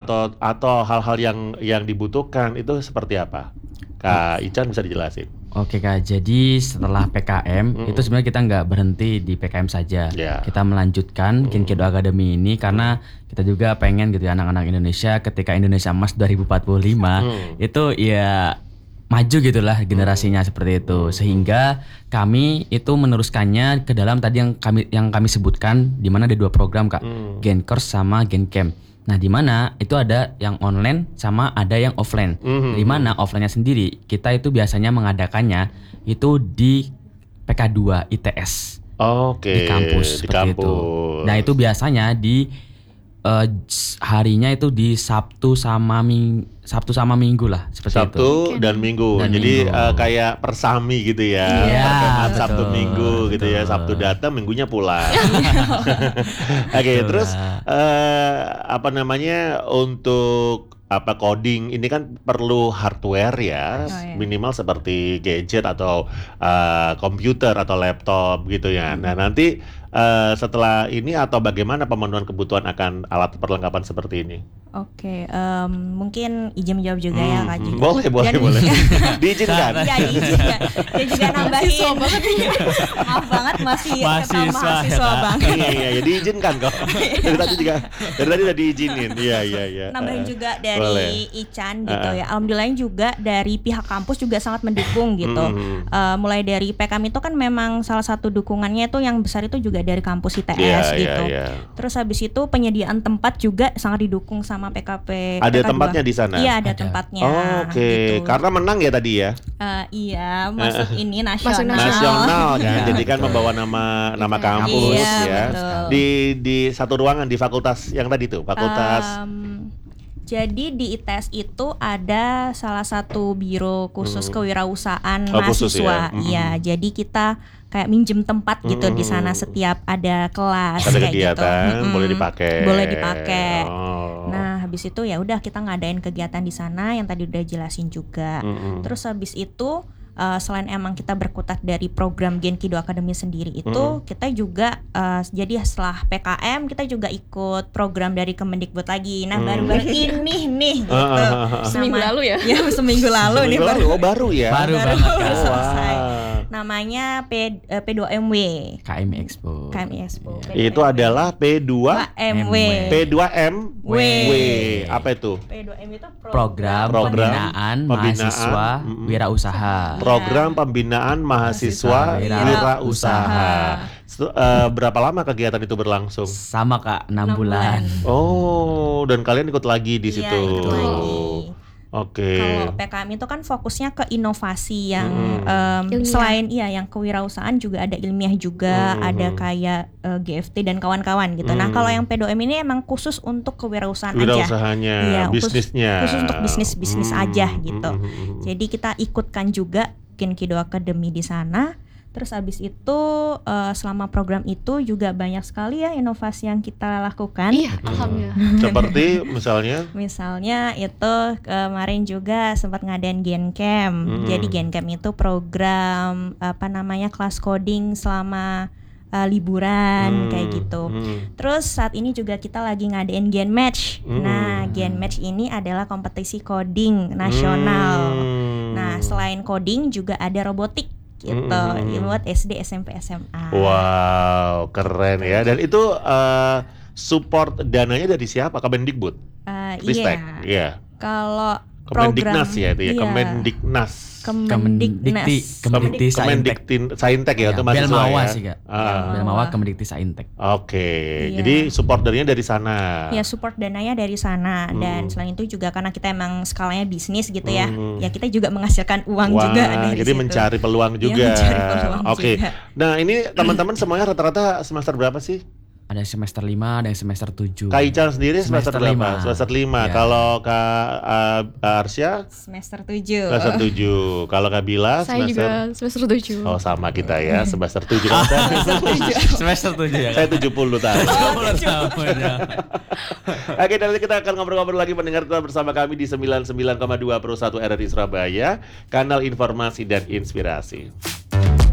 atau hal-hal yang dibutuhkan itu seperti apa? Kak Ican bisa dijelasin? Oke Kak, jadi setelah PKM itu sebenarnya kita nggak berhenti di PKM saja. Kita melanjutkan Genkido Academy ini karena kita juga pengen gitu ya anak-anak Indonesia ketika Indonesia Emas 2045 itu ya maju gitulah generasinya seperti itu. Sehingga kami itu meneruskannya ke dalam tadi yang kami sebutkan, di mana ada 2 program Kak, Genkers sama Gencamp. Nah, di mana itu ada yang online sama ada yang offline. Di mana offline-nya sendiri kita itu biasanya mengadakannya itu di PK2 ITS. Di kampus seperti itu. Nah, itu biasanya di harinya itu di Sabtu sama Minggu lah seperti itu. Sabtu dan Minggu. Jadi kayak persami gitu ya. Sabtu Minggu gitu ya. Sabtu datang, Minggunya pulang. Oke, terus untuk coding ini kan perlu hardware ya, minimal seperti gadget atau komputer atau laptop gitu ya. Nah, nanti setelah ini atau bagaimana pemenuhan kebutuhan akan alat perlengkapan seperti ini? Oke, mungkin izin menjawab juga ya Kak Ji. Boleh. Diizinkan. Iya, diizinkan. Dan juga nambahin. Maaf banget masih mahasiswa banget. Iya, diizinkan kok. Dari tadi udah diizinin. Iya. Nambahin juga dari Ican gitu ya. Alhamdulillah juga dari pihak kampus juga sangat mendukung gitu. Mulai dari PKM itu kan memang salah satu dukungannya itu yang besar itu juga dari kampus ITS gitu. Terus habis itu penyediaan tempat juga sangat didukung sama PKP. Ada tempatnya di sana? Iya, ada tempatnya. Oke. Gitu. Karena menang ya tadi ya? Iya, masuk ini nasional. Nasional kan, jadi kan membawa nama kampus ya. Di satu ruangan di fakultas yang tadi tuh, fakultas. Jadi di ITS itu ada salah satu biro khusus kewirausahaan mahasiswa. Iya, jadi kita kayak minjem tempat gitu di sana setiap ada kelas. Ada kayak kegiatan, gitu. boleh dipakai. Nah, habis itu ya udah kita ngadain kegiatan di sana yang tadi udah jelasin juga. Terus habis itu selain emang kita berkutat dari program Genkido Academy sendiri itu, kita juga jadi setelah PKM kita juga ikut program dari Kemendikbud lagi. Nah, baru-baru ini nih gitu. Seminggu lalu ya? Ya, seminggu lalu nih baru ya? Baru banget kan? selesai. Namanya P2MW. KMI Expo. Itu adalah P2MW. P2MW. Apa itu? P2M itu Program Pembinaan Mahasiswa Wirausaha. Program Pembinaan Mahasiswa Wirausaha. Berapa lama kegiatan itu berlangsung? Sama Kak, 6 bulan. Oh, dan kalian ikut lagi di situ. Ikut lagi. Oke. Kalau PKM itu kan fokusnya ke inovasi yang selain yang kewirausahaan juga ada ilmiah juga, ada kayak GFT dan kawan-kawan gitu. Nah, kalau yang P2M ini emang khusus untuk kewirausahaan aja. Wirausahaanya, bisnisnya. Khusus untuk bisnis aja gitu. Jadi kita ikutkan juga Genkido Academy di sana. Terus abis itu selama program itu juga banyak sekali ya inovasi yang kita lakukan. Iya, alhamdulillah. Seperti misalnya? Misalnya itu kemarin juga sempat ngadain Gencamp. Jadi Gencamp itu program kelas coding selama liburan kayak gitu. Terus saat ini juga kita lagi ngadain Gen Match. Nah, Gen Match ini adalah kompetisi coding nasional. Nah, selain coding juga ada robotik gitu, buat SD, SMP, SMA. Wow, keren ya. Dan itu support dananya dari siapa? Kemendikbud? Iya. Kalau program Kemendiknas ya itu ya, Kemendiknas. Kemendikti Saintek ya, itu mahasiswa Belmawa ya. sih Kak. Belmawa Kemendikti Saintek. Oke. Jadi support dananya dari sana. Ya, support dananya dari sana. Dan selain itu juga karena kita emang skalanya bisnis gitu ya. Ya kita juga menghasilkan uang juga dari jadi situ. mencari peluang juga. Oke. Nah, ini teman-teman semuanya rata-rata semester berapa sih? Ada semester 5, ada yang semester 7. Kak Ican sendiri semester berapa? Semester 5. Kalau Kak Arsya? Semester 7. Semester 7. Kalau Kak Bila? Saya juga semester 7. Oh, sama kita ya, semester 7. Semester 7 ya. Saya 70 tahun. 70 tahun ya. Oke, nanti kita akan ngobrol-ngobrol lagi, mendengar bersama kami di 99,2 Pro 1 RRI Surabaya, kanal informasi dan inspirasi.